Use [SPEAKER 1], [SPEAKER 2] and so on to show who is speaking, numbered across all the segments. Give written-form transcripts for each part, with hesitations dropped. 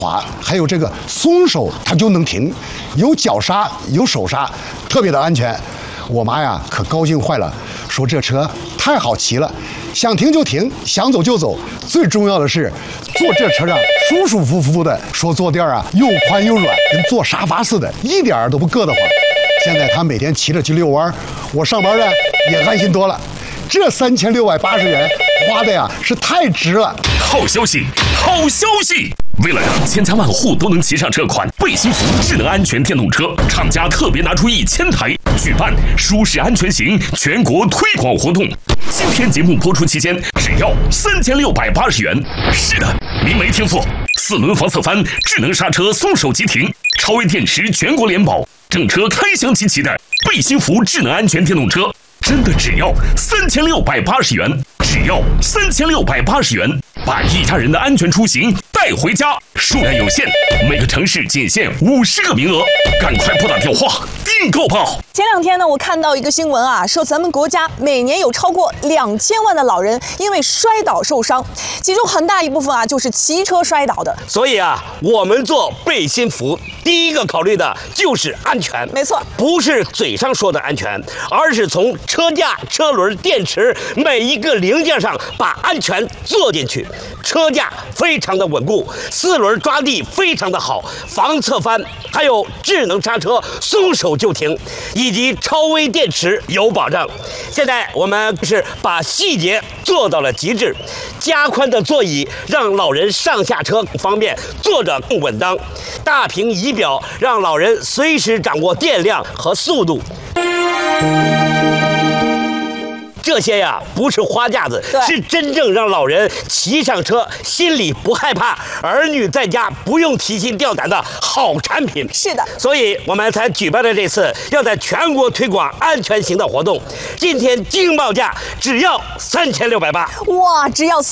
[SPEAKER 1] 滑，还有这个松手它就能停，有脚刹有手刹，特别的安全。我妈呀可高兴坏了，说这车太好骑了，想停就停，想走就走。最重要的是，坐这车上舒舒服服的，说坐垫啊又宽又软，跟坐沙发似的，一点都不硌得慌。现在她每天骑着去遛弯，我上班呢也安心多了。这3680元花的呀是太值了。
[SPEAKER 2] 好消息，好消息！为了让千家万户都能骑上这款贝辛福智能安全电动车，厂家特别拿出1000台，举办舒适安全行全国推广活动。今天节目播出期间，只要3680元。是的，您没听错，4轮防侧翻、智能刹车、松手急停、超微电池全国联保，整车开箱齐齐的贝辛福智能安全电动车，真的只要3680元，只要3680元，把一家人的安全出行带回家。数量有限，每个城市仅限50个名额，赶快拨打电话订购吧。
[SPEAKER 3] 前2天呢，我看到一个新闻啊，说咱们国家每年有超过2000万的老人因为摔倒受伤，其中很大一部分啊就是骑车摔倒的。
[SPEAKER 4] 所以啊，我们做贝辛福第一个考虑的就是安全。
[SPEAKER 3] 没错，
[SPEAKER 4] 不是嘴上说的安全，而是从车架、车轮、电池每一个零件上把安全做进去。车架非常的稳固，4轮抓地非常的好，防侧翻，还有智能刹车，松手就停，以及超微电池有保障。现在我们是把细节做到了极致，加宽的座椅让老人上下车方便，坐着更稳当。大屏仪表让老人随时掌握电量和速度。这些呀不是花架子，是真正让老人骑上车心里不害怕，儿女在家不用提心吊胆的好产品。
[SPEAKER 3] 是的，
[SPEAKER 4] 所以我们才举办了这次要在全国推广安全行的活动。今天经报价只要3680。
[SPEAKER 3] 哇，只要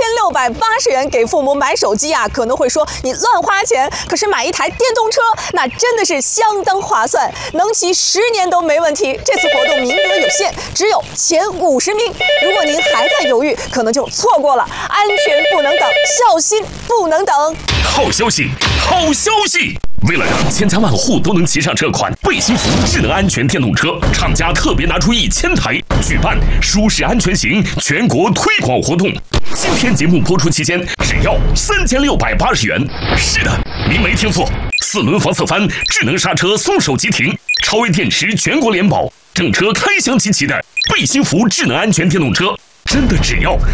[SPEAKER 3] 3680元给父母买手机啊，可能会说你乱花钱，可是买一台电动车那真的是相当划算，能骑10年都没问题。这次活动名额有限，只有前50名，如果您还在犹豫，可能就错过了。安全不能等，孝心不能等。
[SPEAKER 2] 好消息，好消息！为了让千家万户都能骑上这款贝辛福智能安全电动车，厂家特别拿出1000台，举办舒适安全行全国推广活动。今天节目播出期间，只要3680元。是的，您没听错，4轮防侧翻、智能刹车、松手急停、超微电池全国联保，整车开箱齐齐的贝辛福智能安全电动车，真的只要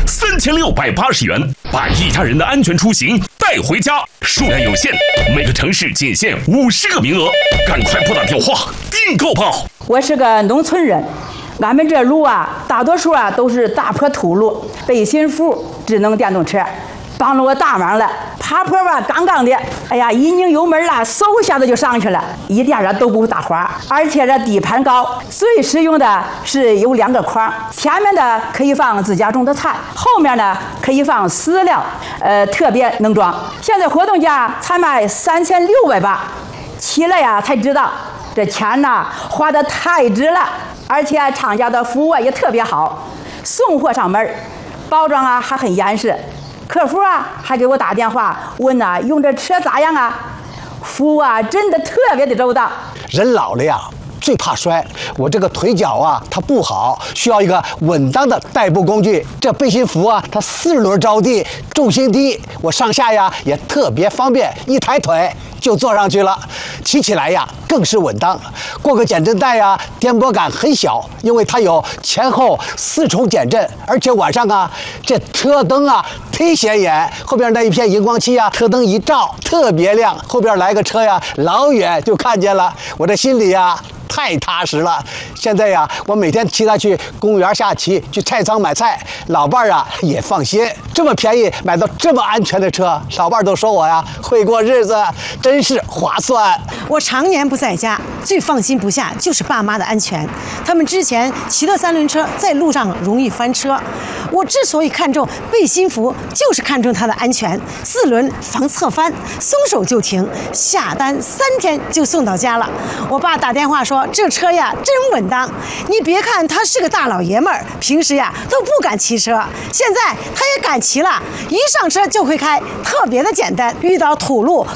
[SPEAKER 2] 3680元，把一家人的安全出行带回家。数量有限，每个城市仅限50个名额，赶快拨打电话订购吧。
[SPEAKER 5] 我是个农村人，俺们这路啊，大多数啊都是大坡土路，贝辛福智能电动车帮了我大忙了。爬坡吧，杠杠的，哎呀，一拧油门啦，嗖一下子就上去了，一点儿都不打滑。而且这底盘高，最实用的是有2个筐，前面的可以放自家种的菜，后面呢可以放饲料，特别能装。现在活动价才卖3680，骑了呀才知道这钱呐花得太值了。而且厂家的服务也特别好，送货上门，包装啊还很严实。客服啊还给我打电话问呐，用这车咋样啊？服务啊真的特别的周到。
[SPEAKER 6] 人老了呀，最怕摔。我这个腿脚啊它不好，需要一个稳当的代步工具。这贝辛福啊，它4轮着地，重心低，我上下呀也特别方便，一抬腿就坐上去了，骑起来呀更是稳当。过个减震带呀，颠簸感很小，因为它有前后4重减震，而且晚上啊，这车灯啊忒显眼，后边那一片荧光漆啊，车灯一照特别亮，后边来个车呀，老远就看见了，我这心里呀太踏实了。现在呀，我每天骑它去公园下棋，去菜仓买菜，老伴儿啊也放心。这么便宜买到这么安全的车，老伴儿都说我呀会过日子，真是划算。
[SPEAKER 7] 我常年不在家，最放心不下就是爸妈的安全。他们之前骑的3轮车在路上容易翻车，我之所以看中贝辛福，就是看中它的安全，4轮防侧翻，松手就停，下单3天就送到家了。我爸打电话说这车呀真稳当，你别看他是个大老爷们儿，平时呀都不敢骑车，现在他也敢骑了，一上车就会开，特别的简单，遇到土路